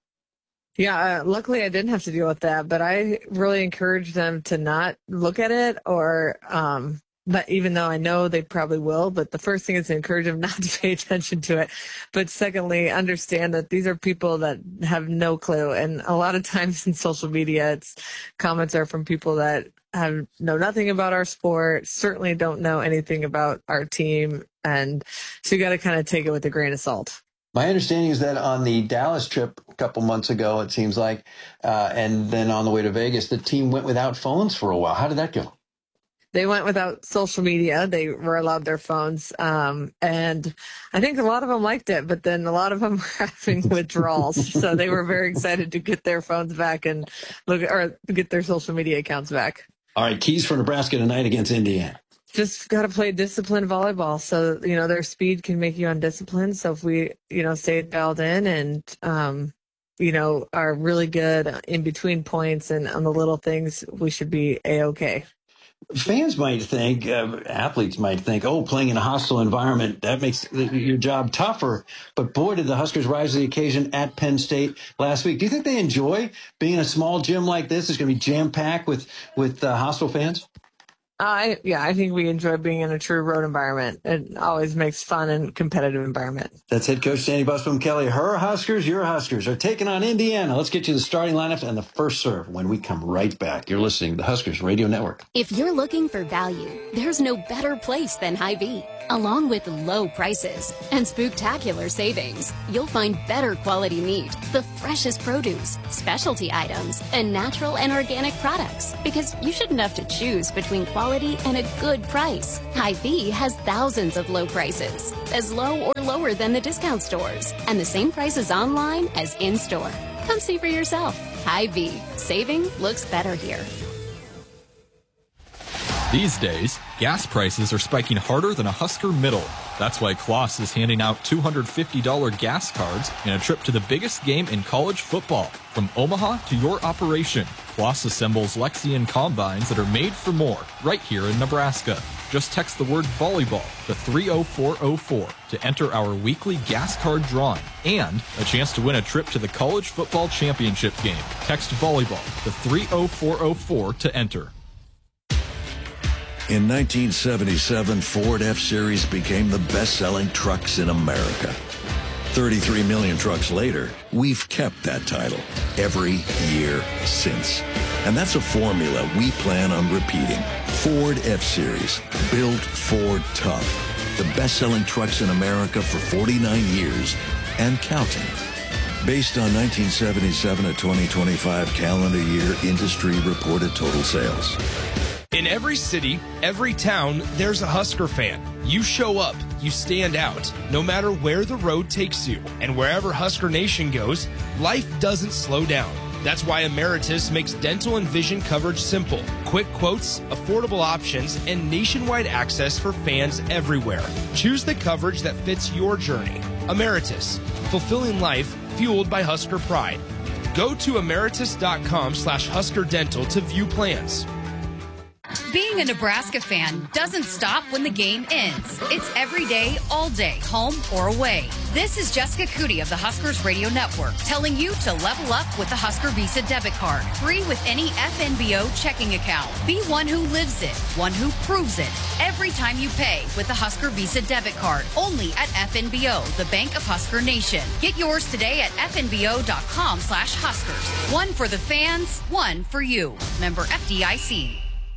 Yeah, uh, luckily I didn't have to deal with that, but I really encourage them to not look at it, or um, but even though I know they probably will, but the first thing is to encourage them not to pay attention to it. But secondly, understand that these are people that have no clue. And a lot of times in social media, it's comments are from people that have know nothing about our sport, certainly don't know anything about our team. And so you got to kind of take it with a grain of salt. My understanding is that on the Dallas trip a couple months ago, it seems like, uh, and then on the way to Vegas, the team went without phones for a while. How did that go? They went without social media. They were allowed their phones. Um, and I think a lot of them liked it, but then a lot of them were having withdrawals. So they were very excited to get their phones back and look, or get their social media accounts back. All right. Keys for Nebraska tonight against Indiana. Just got to play disciplined volleyball. So, you know, their speed can make you undisciplined. So if we, you know, stay dialed in and, um, you know, are really good in between points and on the little things, we should be A-okay. Fans might think, uh, athletes might think, oh, playing in a hostile environment, that makes your job tougher. But boy, did the Huskers rise to the occasion at Penn State last week. Do you think they enjoy being in a small gym like this? It's going to be jam-packed with, with uh, hostile fans? I yeah, I think we enjoy being in a true road environment. It always makes fun and competitive environment. That's head coach Sandy Busboom Kelly. Her Huskers, your Huskers are taking on Indiana. Let's get you the starting lineups and the first serve when we come right back. You're listening to the Huskers Radio Network. If you're looking for value, there's no better place than Hy-Vee. Along with low prices and spooktacular savings, you'll find better quality meat, the freshest produce, specialty items, and natural and organic products. Because you shouldn't have to choose between quality and a good price. Hy-Vee has thousands of low prices, as low or lower than the discount stores, and the same prices online as in-store. Come see for yourself. Hy-Vee. Saving looks better here. These days, gas prices are spiking harder than a Husker middle. That's why Kloss is handing out two hundred fifty dollars gas cards and a trip to the biggest game in college football. From Omaha to your operation, Kloss assembles Lexion combines that are made for more right here in Nebraska. Just text the word volleyball to three oh four oh four to enter our weekly gas card drawing and a chance to win a trip to the college football championship game. Text volleyball to three oh four oh four to enter. In nineteen seventy-seven, Ford F-Series became the best-selling trucks in America. thirty-three million trucks later, we've kept that title every year since. And that's a formula we plan on repeating. Ford F-Series, built Ford tough. The best-selling trucks in America for forty-nine years and counting. Based on nineteen seventy-seven to twenty twenty-five calendar year industry reported total sales. In every city, every town, there's a Husker fan. You show up, you stand out, no matter where the road takes you. And wherever Husker Nation goes, life doesn't slow down. That's why Emeritus makes dental and vision coverage simple. Quick quotes, affordable options, and nationwide access for fans everywhere. Choose the coverage that fits your journey. Emeritus, fulfilling life fueled by Husker pride. Go to emeritus.com slash Husker Dental to view plans. Being a Nebraska fan doesn't stop when the game ends. It's every day, all day, home or away. This is Jessica Cootie of the Huskers Radio Network telling you to level up with the Husker Visa debit card. Free with any F N B O checking account. Be one who lives it, one who proves it. Every time you pay with the Husker Visa debit card. Only at F N B O, the Bank of Husker Nation. Get yours today at fnbo.com slash Huskers. One for the fans, one for you. Member F D I C.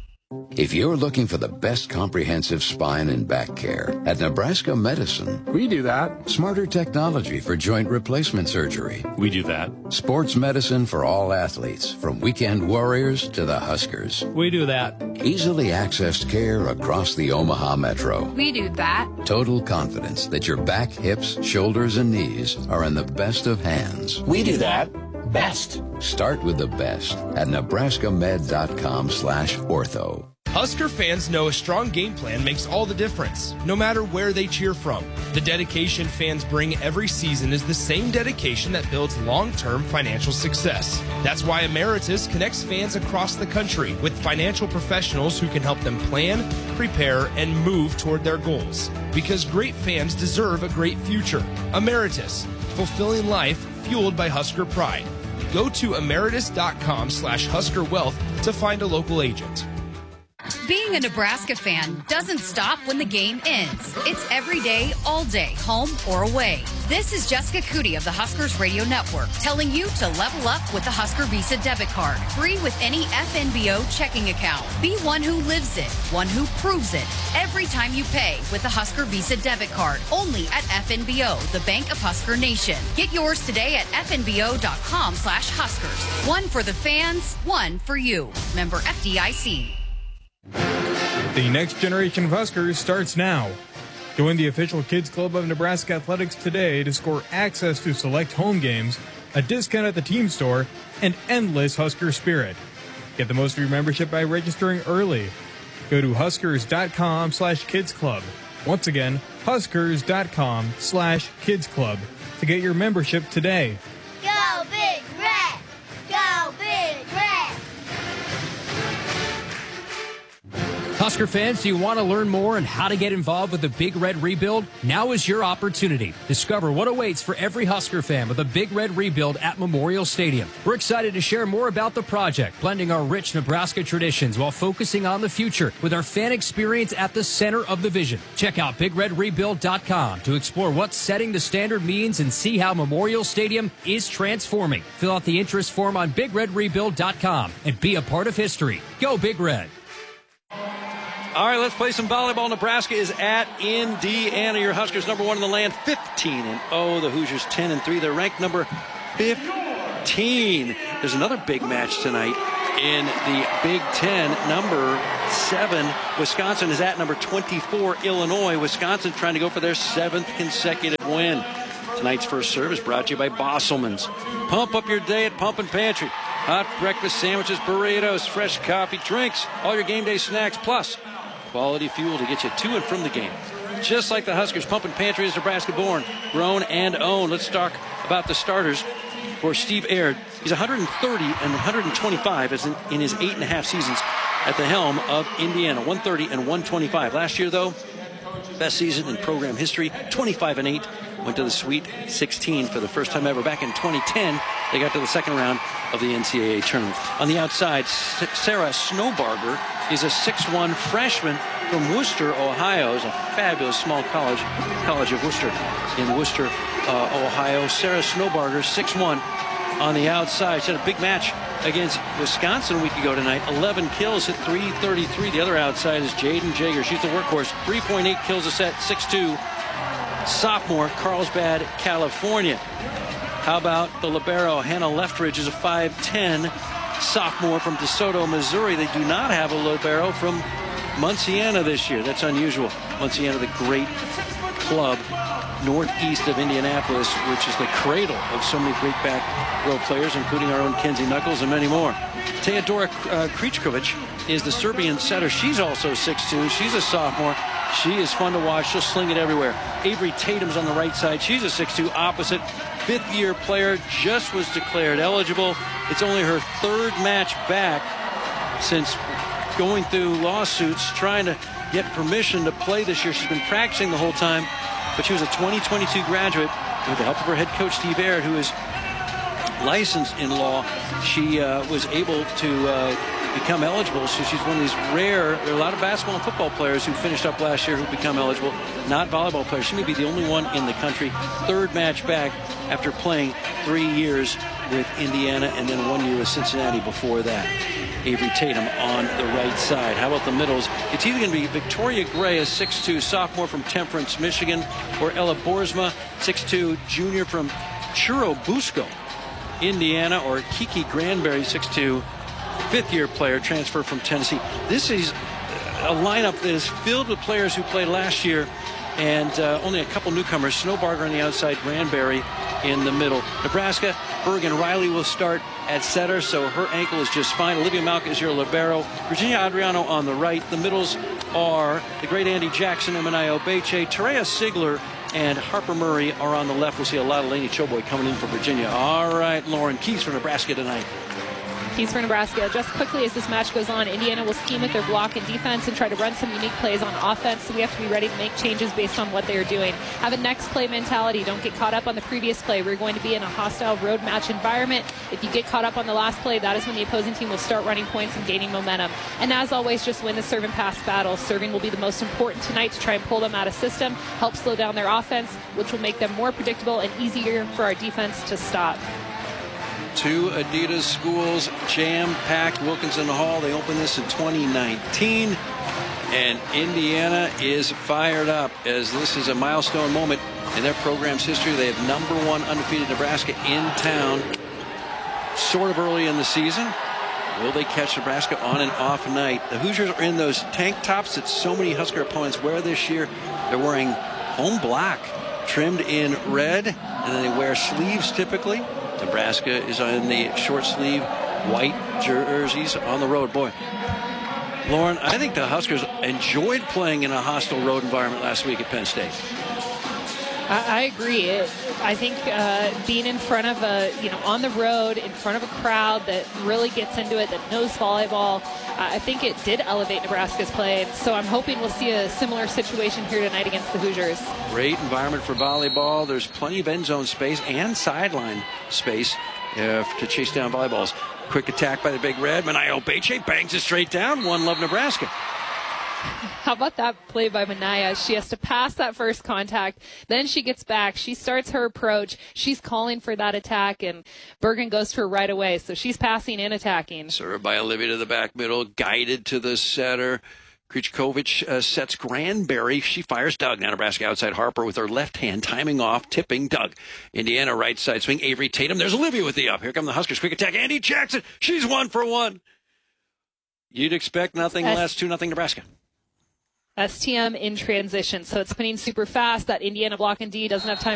If you're looking for the best comprehensive spine and back care, at Nebraska Medicine, we do that. Smarter technology for joint replacement surgery. We do that. Sports medicine for all athletes, from weekend warriors to the Huskers. We do that. Easily accessed care across the Omaha Metro. We do that. Total confidence that your back, hips, shoulders, and knees are in the best of hands. We do that. Best. Start with the best at nebraskamed.com slash ortho. Husker fans know a strong game plan makes all the difference, no matter where they cheer from. The dedication fans bring every season is the same dedication that builds long-term financial success. That's why Emeritus connects fans across the country with financial professionals who can help them plan, prepare, and move toward their goals. Because great fans deserve a great future. Emeritus, fulfilling life fueled by Husker pride. Go to emeritus.com slash Husker Wealth to find a local agent. Being a Nebraska fan doesn't stop when the game ends. It's every day, all day, home or away. This is Jessica Cootie of the Huskers Radio Network telling you to level up with the Husker Visa debit card. Free with any F N B O checking account. Be one who lives it, one who proves it. Every time you pay with the Husker Visa debit card. Only at F N B O, the Bank of Husker Nation. Get yours today at fnbo.com slash Huskers. One for the fans, one for you. Member F D I C. The next generation of Huskers starts now. Join the official Kids Club of Nebraska Athletics today to score access to select home games, a discount at the team store, and endless Husker spirit. Get the most of your membership by registering early. Go to huskers.com slash kids club. Once again, huskers.com slash kids club to get your membership today. Go Big Red! Go Big Red! Husker fans, do you want to learn more on how to get involved with the Big Red Rebuild? Now is your opportunity. Discover what awaits for every Husker fan with the Big Red Rebuild at Memorial Stadium. We're excited to share more about the project, blending our rich Nebraska traditions while focusing on the future with our fan experience at the center of the vision. Check out big red rebuild dot com to explore what setting the standard means and see how Memorial Stadium is transforming. Fill out the interest form on big red rebuild dot com and be a part of history. Go Big Red. All right, let's play some volleyball. Nebraska is at Indiana. Your Huskers number one in the land, fifteen and oh. The Hoosiers ten and three. They're ranked number fifteen. There's another big match tonight in the Big Ten. Number seven, Wisconsin is at number twenty-four, Illinois. Wisconsin trying to go for their seventh consecutive win. Tonight's first serve is brought to you by Bosselman's. Pump up your day at Pump and Pantry. Hot breakfast sandwiches, burritos, fresh coffee, drinks, all your game day snacks, plus quality fuel to get you to and from the game. Just like the Huskers, Pump and Pantry is Nebraska born, grown, and owned. Let's talk about the starters for Steve Aird. He's one hundred thirty and one hundred twenty-five as in, in his eight and a half seasons at the helm of Indiana. one thirty and one twenty-five. Last year, though, best season in program history, twenty-five and eight. Went to the Sweet sixteen for the first time ever. Back in twenty ten, they got to the second round of the N C double A tournament. On the outside, Sarah Snowbarger is a six one freshman from Worcester, Ohio. It's a fabulous small college, College of Worcester in Worcester, uh, Ohio. Sarah Snowbarger, six one on the outside. She had a big match against Wisconsin a week ago tonight. eleven kills at three thirty-three. The other outside is Jaden Jager. She's the workhorse. three point eight kills a set, six two. Sophomore, Carlsbad, California. How about the libero? Hannah Leftridge is a five ten sophomore from DeSoto, Missouri. They do not have a libero from Munciana this year. That's unusual. Munciana, the great club northeast of Indianapolis, which is the cradle of so many great back row players, including our own Kenzie Knuckles and many more. Teodora uh, Kričković is the Serbian setter. She's also six two. She's a sophomore. She is fun to watch. She'll sling it everywhere. Avery Tatum's on the right side. She's a six two opposite. Fifth-year player, just was declared eligible. It's only her third match back since going through lawsuits, trying to get permission to play this year. She's been practicing the whole time, but she was a twenty twenty-two graduate. With the help of her head coach, Steve Aird, who is licensed in law, she uh, was able to uh, become eligible. So she's one of these rare, there are a lot of basketball and football players who finished up last year who become eligible, not volleyball players. She may be the only one in the country. Third match back after playing three years with Indiana and then one year with Cincinnati before that. Avery Tatum on the right side. How about the middles? It's either going to be Victoria Gray, a six two sophomore from Temperance, Michigan, or Ella Boersma, six two junior from Churubusco, Indiana, or Kiki Granberry, six two, fifth-year player, transfer from Tennessee. This is a lineup that is filled with players who played last year, and uh, only a couple newcomers. Snowbarger on the outside, Granberry in the middle. Nebraska, Bergen Riley will start at setter, so her ankle is just fine. Olivia Malka is your libero. Virginia Adriano on the right. The middles are the great Andy Jackson, Emanio Beche, Terea Sigler, and Harper Murray are on the left. We'll see a lot of Lainey Choboy coming in for Virginia. All right, Lauren, keys for Nebraska tonight. Keys for Nebraska. Just quickly as this match goes on, Indiana will scheme with their block and defense and try to run some unique plays on offense, so we have to be ready to make changes based on what they are doing. Have a next play mentality. Don't get caught up on the previous play. We're going to be in a hostile road match environment. If you get caught up on the last play, that is when the opposing team will start running points and gaining momentum. And as always, just win the serve and pass battle. Serving will be the most important tonight to try and pull them out of system, help slow down their offense, which will make them more predictable and easier for our defense to stop. Two Adidas schools, jam-packed Wilkinson Hall. They opened this in twenty nineteen, and Indiana is fired up as this is a milestone moment in their program's history. They have number one undefeated Nebraska in town, sort of early in the season. Will they catch Nebraska on an off night? The Hoosiers are in those tank tops that so many Husker opponents wear this year. They're wearing home black, trimmed in red, and then they wear sleeves typically. Nebraska is on the short sleeve white jerseys on the road. Boy, Lauren, I think the Huskers enjoyed playing in a hostile road environment last week at Penn State. I, I agree. It, I think uh, being in front of a, you know, on the road, in front of a crowd that really gets into it, that knows volleyball, uh, I think it did elevate Nebraska's play. And so I'm hoping we'll see a similar situation here tonight against the Hoosiers. Great environment for volleyball. There's plenty of end zone space and sideline space uh, to chase down volleyballs. Quick attack by the Big Red. Manayo Beche bangs it straight down. One love Nebraska. How about that play by Manaya? She has to pass that first contact. Then she gets back. She starts her approach. She's calling for that attack, and Bergen goes to her right away. So she's passing and attacking. Served by Olivia to the back middle. Guided to the setter. Krichkovich uh, sets Granberry. She fires Doug. Now Nebraska outside Harper with her left hand, timing off, tipping Doug. Indiana right side swing. Avery Tatum. There's Olivia with the up. Here come the Huskers. Quick attack. Andy Jackson. She's one for one. You'd expect nothing S- less. two nothing Nebraska. S T M in transition. So it's spinning super fast. That Indiana block and D doesn't have time